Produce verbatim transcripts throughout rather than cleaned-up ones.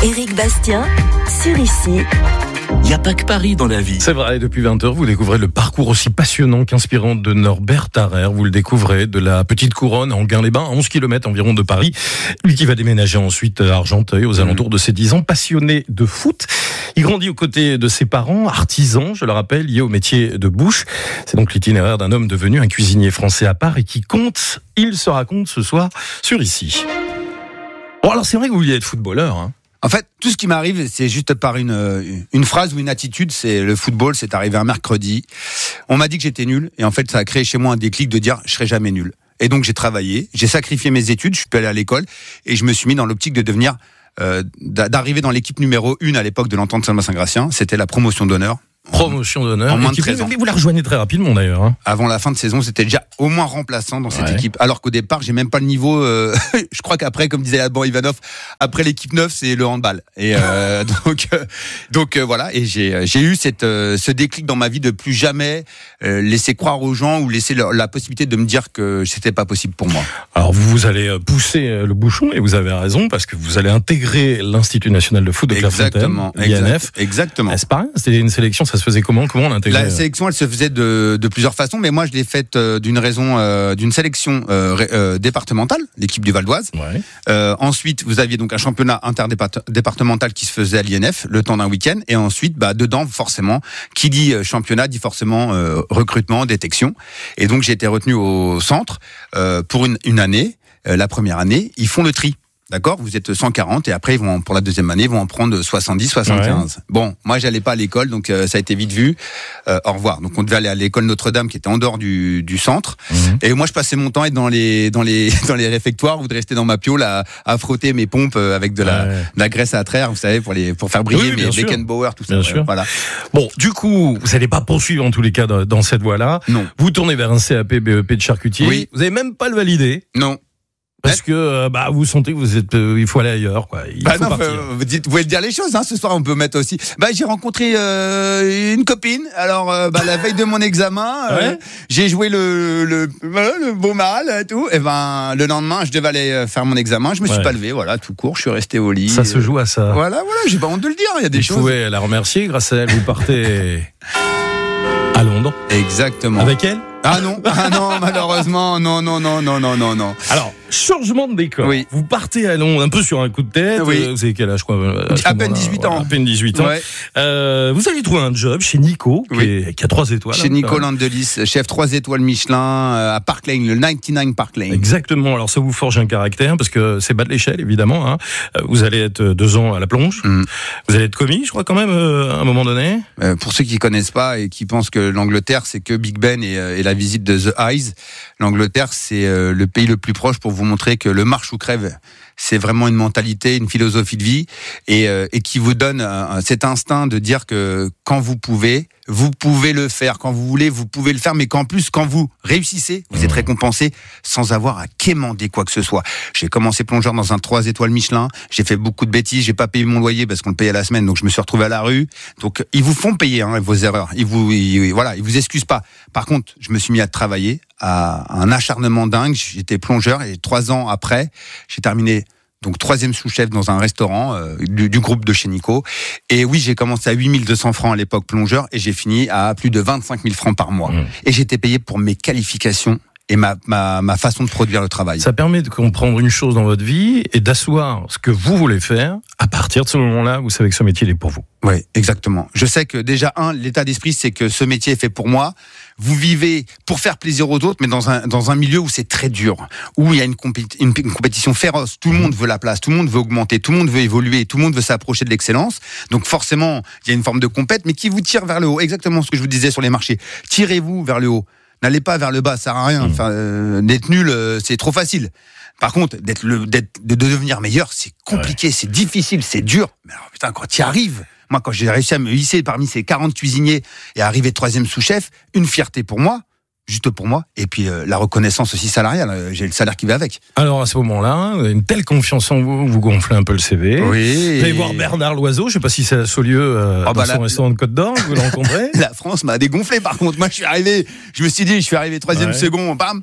Éric Bastien, sur Ici. Il n'y a pas que Paris dans la vie. C'est vrai, depuis vingt heures, vous découvrez le parcours aussi passionnant qu'inspirant de Norbert Tarrer. Vous le découvrez de la Petite Couronne à Enghien-les-Bains, à onze kilomètres environ de Paris. Lui qui va déménager ensuite à Argenteuil aux alentours de ses dix ans, passionné de foot. Il grandit aux côtés de ses parents, artisans, je le rappelle, liés au métier de bouche. C'est donc l'itinéraire d'un homme devenu un cuisinier français à part et qui compte, il se raconte ce soir sur Ici. Bon, alors c'est vrai que vous vouliez être footballeur, hein. En fait, tout ce qui m'arrive, c'est juste par une, une phrase ou une attitude. C'est le football, c'est arrivé un mercredi. On m'a dit que j'étais nul. Et en fait, ça a créé chez moi un déclic de dire, je serai jamais nul. Et donc, j'ai travaillé, j'ai sacrifié mes études, je suis allé à l'école et je me suis mis dans l'optique de devenir, euh, d'arriver dans l'équipe numéro une à l'époque de l'Entente Saint-Saint-Gratien. C'était la promotion d'honneur. Promotion d'honneur. En moins de Équipe, treize ans. vous la rejoignez très rapidement d'ailleurs. Hein. Avant la fin de saison, c'était déjà au moins remplaçant dans cette Ouais. équipe. Alors qu'au départ, j'ai même pas le niveau. Euh, je crois qu'après, comme disait Alban Ivanov, après l'équipe neuf, c'est le handball. Et euh, donc, euh, donc euh, voilà. Et j'ai, j'ai eu cette, euh, ce déclic dans ma vie de plus jamais euh, laisser croire aux gens ou laisser leur, la possibilité de me dire que c'était pas possible pour moi. Alors vous, vous allez pousser le bouchon et vous avez raison parce que vous allez intégrer l'Institut National de Foot de Exactement. Clairefontaine, l'I N F. Exact, exactement. Ah, c'est pas rien, c'était une sélection, ça se faisait comment Comment on l'intégrait? La sélection, elle se faisait de, de plusieurs façons, mais moi, je l'ai faite euh, d'une raison, euh, d'une sélection euh, ré- euh, départementale, l'équipe du Val d'Oise. Ouais. Euh, ensuite, vous aviez donc un championnat interdépartemental qui se faisait à l'I N F le temps d'un week-end, et ensuite, bah, dedans, forcément, qui dit euh, championnat dit forcément euh, recrutement, détection. Et donc, j'ai été retenu au centre euh, pour une, une année. Euh, la première année, ils font le tri. D'accord, vous êtes cent quarante et après ils vont pour la deuxième année ils vont en prendre soixante-dix, soixante-quinze. Ouais. Bon, moi j'allais pas à l'école donc euh, ça a été vite vu. Euh, au revoir. Donc on devait aller à l'école Notre-Dame qui était en dehors du, du centre. Mmh. Et moi je passais mon temps à être dans les dans les dans les réfectoires ou de rester dans ma piole à, à frotter mes pompes avec de la, ouais. de la graisse à traire, vous savez, pour les pour faire briller oui, mes Beckenbauer, tout ça. Bien sûr. Voilà. Bon, du coup, vous n'allez pas poursuivre en tous les cas dans, dans cette voie-là. Non. Vous tournez vers un C A P B E P de charcutier. Oui. Vous n'avez même pas le validé. Non. Parce que euh, bah vous sentez que vous êtes, euh, il faut aller ailleurs, quoi. Il bah faut non, partir. Faut, vous, dites, vous pouvez dire les choses. Hein, ce soir, on peut mettre aussi. Bah j'ai rencontré euh, une copine. Alors euh, bah, la veille de mon examen, euh, ouais. j'ai joué le le, le beau mal et tout. Et ben le lendemain, je devais aller faire mon examen. Je me suis ouais. pas levé, voilà, tout court. Je suis resté au lit. Ça se joue à ça. Voilà, voilà. J'ai pas honte de le dire. Il y a des vous choses. Vous pouvez la remercier. Grâce à elle, vous partez à Londres. Exactement. Avec elle? Ah non, ah non, malheureusement, non, non, non, non, non, non, non. Alors, changement de décor. Oui. Vous partez à Londres un peu sur un coup de tête. Oui. Vous avez quel âge, quoi? À, à peine dix-huit ans. À peine dix-huit ans. Ouais. Euh, vous allez trouver un job chez Nico, qui, oui. est, qui a trois étoiles. Chez hein, Nico Landelis, chef trois étoiles Michelin, euh, à Park Lane, le quatre-vingt-dix-neuf Park Lane. Exactement. Alors, ça vous forge un caractère, parce que c'est bas de l'échelle, évidemment, hein. Vous allez être deux ans à la plonge. Mm. Vous allez être commis, je crois, quand même, euh, à un moment donné. Euh, pour ceux qui connaissent pas et qui pensent que l'Angleterre, c'est que Big Ben et, euh, et la visite de The Eyes, l'Angleterre, c'est euh, le pays le plus proche pour vous montrer que le marche ou crève, c'est vraiment une mentalité, une philosophie de vie et, euh, et qui vous donne euh, cet instinct de dire que quand vous pouvez, vous pouvez le faire. Quand vous voulez, vous pouvez le faire, mais qu'en plus, quand vous réussissez, vous êtes récompensé sans avoir à quémander quoi que ce soit. J'ai commencé plongeur dans un trois étoiles Michelin, j'ai fait beaucoup de bêtises, j'ai pas payé mon loyer parce qu'on le payait à la semaine, donc je me suis retrouvé à la rue. Donc ils vous font payer hein, vos erreurs, ils vous, ils, voilà, ils vous excusent pas. Par contre, je me suis mis à travailler à un acharnement dingue. J'étais plongeur et trois ans après, j'ai terminé donc troisième sous-chef dans un restaurant euh, du, du groupe de chez Nico. Et oui, j'ai commencé à huit mille deux cents francs à l'époque plongeur et j'ai fini à plus de vingt-cinq mille francs par mois. Mmh. Et j'étais payé pour mes qualifications et ma, ma, ma façon de produire le travail. Ça permet de comprendre une chose dans votre vie et d'asseoir ce que vous voulez faire. À partir de ce moment-là, vous savez que ce métier il est pour vous. Oui, exactement. Je sais que déjà, un, l'état d'esprit, c'est que ce métier est fait pour moi. Vous vivez pour faire plaisir aux autres, mais dans un, dans un milieu où c'est très dur, où il y a une, compé- une, une compétition féroce. Tout le monde veut la place, tout le monde veut augmenter, tout le monde veut évoluer, tout le monde veut s'approcher de l'excellence. Donc forcément, il y a une forme de compète, mais qui vous tire vers le haut. Exactement ce que je vous disais sur les marchés. Tirez-vous vers le haut. N'allez pas vers le bas, ça sert à rien. Enfin, euh, d'être nul, euh, c'est trop facile. Par contre, d'être le, d'être, de devenir meilleur, c'est compliqué, ouais. c'est difficile, c'est dur. Mais alors, putain, quand tu y arrives, moi, quand j'ai réussi à me hisser parmi ces quarante cuisiniers et à arriver troisième sous-chef, une fierté pour moi, juste pour moi, et puis euh, la reconnaissance aussi salariale, j'ai le salaire qui va avec. Alors à ce moment-là, vous avez une telle confiance en vous, vous gonflez un peu le C V. Oui. Vous allez voir Bernard Loiseau, je ne sais pas si c'est à Saulieu, euh, oh, dans bah, son la, restaurant de Côte d'Or, vous l'avez rencontré. La France m'a dégonflé par contre, moi je suis arrivé, je me suis dit, je suis arrivé troisième ouais. second, bam.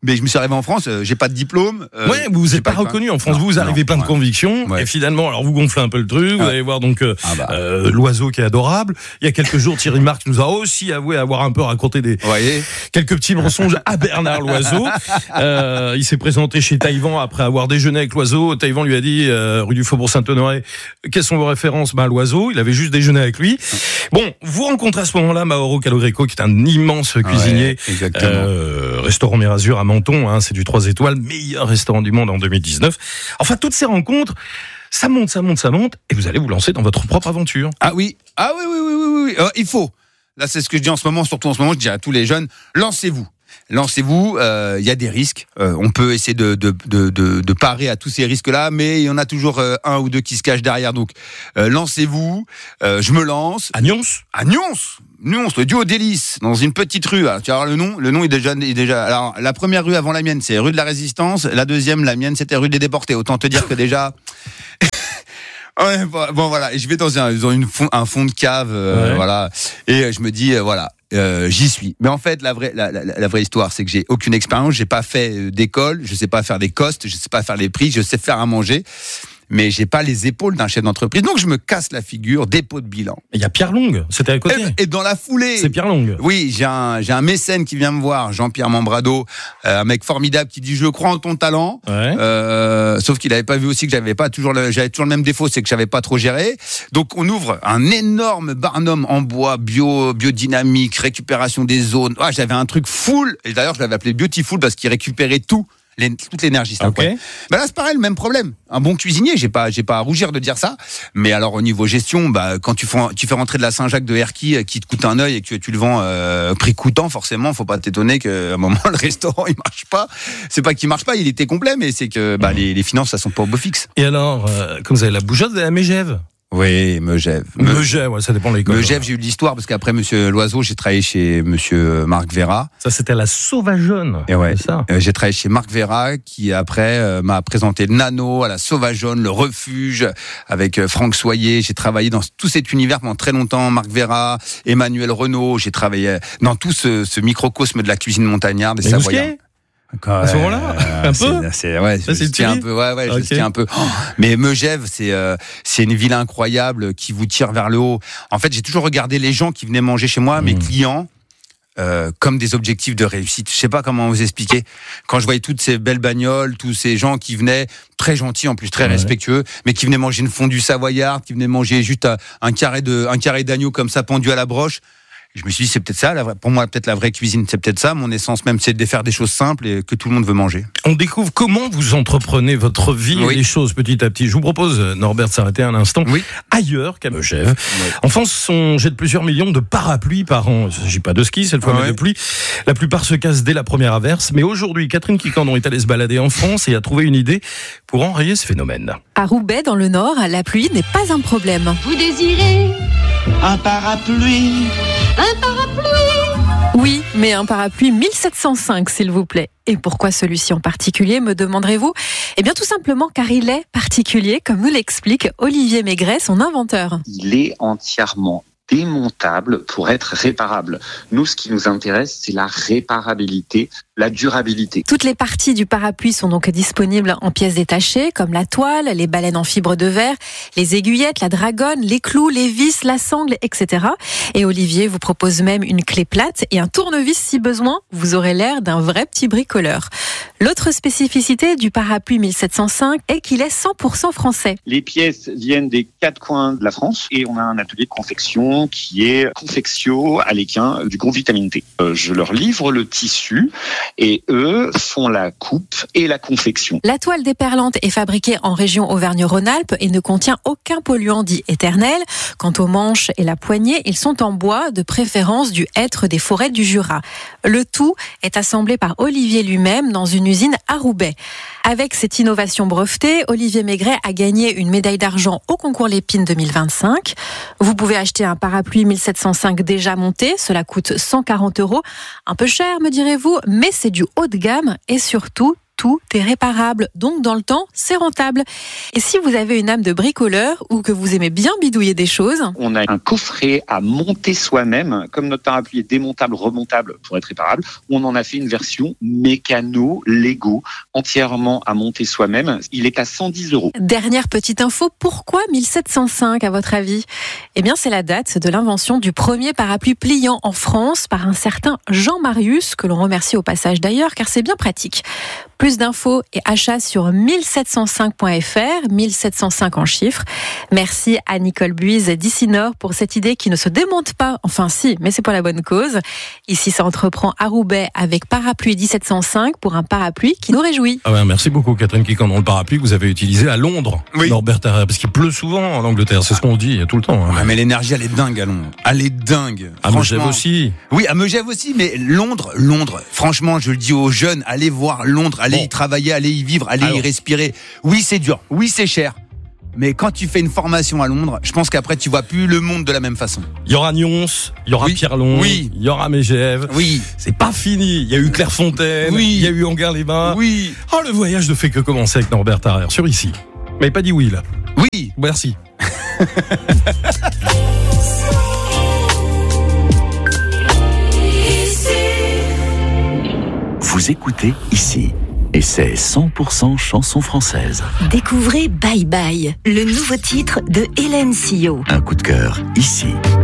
mais je me suis arrivé en France, euh, j'ai pas de diplôme. Euh, ouais, vous vous êtes pas, pas reconnu en France. Non, vous, vous arrivez non, plein ouais. de convictions. Ouais. Et finalement, alors vous gonflez un peu le truc. Vous ouais. allez voir donc euh, ah bah. euh, l'oiseau qui est adorable. Il y a quelques jours, Thierry Marx nous a aussi avoué avoir un peu raconté des ouais. quelques petits mensonges à Bernard Loiseau. Euh, il s'est présenté chez Taïwan après avoir déjeuné avec Loiseau. Taïwan lui a dit euh, rue du Faubourg Saint-Honoré, quelles sont vos références? Ben Loiseau. Il avait juste déjeuné avec lui. Bon, vous rencontrez à ce moment-là Mauro Calogreco, qui est un immense cuisinier. Ouais, euh, restaurant Mérazur à Menton, hein, c'est du trois étoiles, meilleur restaurant du monde en deux mille dix-neuf. Enfin, toutes ces rencontres, ça monte, ça monte, ça monte, et vous allez vous lancer dans votre propre aventure. Ah oui, ah oui, oui, oui, oui, oui. Euh, il faut. Là, c'est ce que je dis en ce moment, surtout en ce moment, je dis à tous les jeunes, lancez-vous. Lancez-vous, il euh, y a des risques. Euh, on peut essayer de, de, de, de, de parer à tous ces risques-là, mais il y en a toujours euh, un ou deux qui se cachent derrière. Donc, euh, lancez-vous. Euh, je me lance. À Nyons À Nyons Nyons, le duo délices, dans une petite rue. Alors, tu vas voir le nom. Le nom est déjà, est déjà. Alors, la première rue avant la mienne, c'est rue de la Résistance. La deuxième, la mienne, c'était rue des Déportés. Autant te dire que déjà. Ouais, bon voilà, et je vais dans un, dans une fond, un fond de cave, euh, ouais. voilà, et je me dis euh, voilà, euh, j'y suis. Mais en fait, la vraie, la, la, la vraie histoire, c'est que j'ai aucune expérience, j'ai pas fait d'école, je sais pas faire des costes, je sais pas faire les prix, je sais faire à manger. Mais j'ai pas les épaules d'un chef d'entreprise, donc je me casse la figure, dépôt de bilan. Il y a Pierre Long, c'était à côté. Et, et dans la foulée, c'est Pierre Long. Oui, j'ai un j'ai un mécène qui vient me voir, Jean-Pierre Membrado, euh, un mec formidable qui dit je crois en ton talent. Ouais. Euh, sauf qu'il avait pas vu aussi que j'avais pas toujours le, j'avais toujours le même défaut, c'est que j'avais pas trop géré. Donc on ouvre un énorme barnum en bois, bio biodynamique, récupération des zones. Ah, j'avais un truc full. Et d'ailleurs je l'avais appelé Beautiful parce qu'il récupérait tout. Les, toute l'énergie, c'est okay. Ben là, c'est pareil, le même problème. Un bon cuisinier, j'ai pas, j'ai pas à rougir de dire ça. Mais alors, au niveau gestion, bah, quand tu fais, tu fais rentrer de la Saint-Jacques de Herky qui te coûte un œil et que tu, tu le vends euh, prix coûtant, forcément, faut pas t'étonner qu'à un moment, le restaurant, il marche pas. C'est pas qu'il marche pas, il était complet, mais c'est que bah, mmh. les, les finances, ça sont pas au beau fixe. Et alors, euh, comme vous avez la bougeotte, vous avez la Mégève. Oui, Megève. Megève, ouais, ça dépend de l'école. Megève, j'ai eu l'histoire parce qu'après Monsieur Loiseau, j'ai travaillé chez Monsieur Marc Vera. Ça, c'était la Sauvageonne. Et ouais. C'est ça. Euh, j'ai travaillé chez Marc Vera, qui après euh, m'a présenté le Nano, à la Sauvageonne, le Refuge, avec euh, Franck Soyer. J'ai travaillé dans tout cet univers pendant très longtemps. Marc Vera, Emmanuel Renaud. J'ai travaillé dans tout ce, ce microcosme de la cuisine montagnarde des Savoyards. Quand, à ce moment-là, euh, un c'est, peu. C'est, ouais, ça, je, c'est je un peu. Ouais, ouais, okay. je tiens un peu. Oh, mais Megève, c'est euh, c'est une ville incroyable qui vous tire vers le haut. En fait, j'ai toujours regardé les gens qui venaient manger chez moi, mmh. mes clients, euh, comme des objectifs de réussite. Je sais pas comment vous expliquer. Quand je voyais toutes ces belles bagnoles, tous ces gens qui venaient très gentils en plus, très ouais. respectueux, mais qui venaient manger une fondue savoyarde, qui venaient manger juste un, un carré de un carré d'agneau comme ça pendu à la broche. Je me suis dit, c'est peut-être ça, la vraie, pour moi, peut-être la vraie cuisine, c'est peut-être ça. Mon essence même, c'est de faire des choses simples et que tout le monde veut manger. On découvre comment vous entreprenez votre vie oui. et les choses petit à petit. Je vous propose, Norbert, de s'arrêter un instant. Oui. Ailleurs qu'à Megève. Oui. En France, on jette plusieurs millions de parapluies par an. Il ne s'agit pas de ski, cette fois, ouais. mais de pluie. La plupart se cassent dès la première averse. Mais aujourd'hui, Catherine Quicandon est allée se balader en France et a trouvé une idée pour enrayer ce phénomène. À Roubaix, dans le Nord, la pluie n'est pas un problème. Vous désirez un parapluie? Un parapluie? Oui, mais un parapluie mille sept cent cinq, s'il vous plaît. Et pourquoi celui-ci en particulier, me demanderez-vous? Eh bien, tout simplement car il est particulier, comme nous l'explique Olivier Maigret, son inventeur. Il est entièrement démontable pour être réparable. Nous, ce qui nous intéresse, c'est la réparabilité, la durabilité. Toutes les parties du parapluie sont donc disponibles en pièces détachées, comme la toile, les baleines en fibre de verre, les aiguillettes, la dragonne, les clous, les vis, la sangle, et cetera. Et Olivier vous propose même une clé plate et un tournevis si besoin. Vous aurez l'air d'un vrai petit bricoleur. L'autre spécificité du parapluie mille sept cent cinq est qu'il est cent pour cent français. Les pièces viennent des quatre coins de la France et on a un atelier de confection qui est Confectio à l'Équin du groupe Vitamine T. Euh, je leur livre le tissu et eux font la coupe et la confection. La toile déperlante est fabriquée en région Auvergne-Rhône-Alpes et ne contient aucun polluant dit éternel. Quant aux manches et la poignée, ils sont en bois, de préférence du hêtre des forêts du Jura. Le tout est assemblé par Olivier lui-même dans une usine à Roubaix. Avec cette innovation brevetée, Olivier Maigret a gagné une médaille d'argent au concours Lépine deux mille vingt-cinq. Vous pouvez acheter un parapluie mille sept cent cinq déjà monté, cela coûte cent quarante euros. Un peu cher, me direz-vous, mais c'est du haut de gamme et surtout tout est réparable. Donc, dans le temps, c'est rentable. Et si vous avez une âme de bricoleur ou que vous aimez bien bidouiller des choses, On a un coffret à monter soi-même, comme notre parapluie est démontable, remontable pour être réparable. On en a fait une version mécano, Lego, entièrement à monter soi-même. Il est à cent dix euros. dernière petite info, pourquoi mille sept cent cinq à votre avis ? Eh bien, c'est la date de l'invention du premier parapluie pliant en France par un certain Jean Marius, que l'on remercie au passage d'ailleurs, car c'est bien pratique. Plus d'infos et achats sur mille sept cent cinq point f r, mille sept cent cinq en chiffres. Merci à Nicole Buise d'Icinor pour cette idée qui ne se démonte pas. Enfin si, mais c'est pour la bonne cause. Ici, ça entreprend à Roubaix avec Parapluie dix-sept cent cinq pour un parapluie qui nous réjouit. Ah ouais, merci beaucoup Catherine Quican, dans le parapluie que vous avez utilisé à Londres, Oui. Norbert Tarrer, parce qu'il pleut souvent en Angleterre, c'est ce qu'on dit tout le temps. Hein. Ouais, mais l'énergie, elle est dingue à Londres. Elle est dingue. À Megève aussi. Oui, à Megève aussi, mais Londres, Londres, franchement, je le dis aux jeunes, allez voir Londres, allez Bon. y travailler, allez y vivre, allez Alors. y respirer. Oui, c'est dur, oui, c'est cher. Mais quand tu fais une formation à Londres, je pense qu'après, tu vois plus le monde de la même façon. Il y aura Nyons, il y aura Oui. Pierrelon, Oui. il y aura Megève. Oui, C'est pas fini. Il y a eu Clairefontaine, Oui. il y a eu Anguin-les-Bains. oui, Oh, le voyage ne fait que commencer avec Norbert Tarrer sur Ici. Mais pas dit oui là. oui. Merci. Vous écoutez Ici. Et c'est cent pour cent chanson française. Découvrez Bye Bye, le nouveau titre de Hélène Sillot. Un coup de cœur, Ici.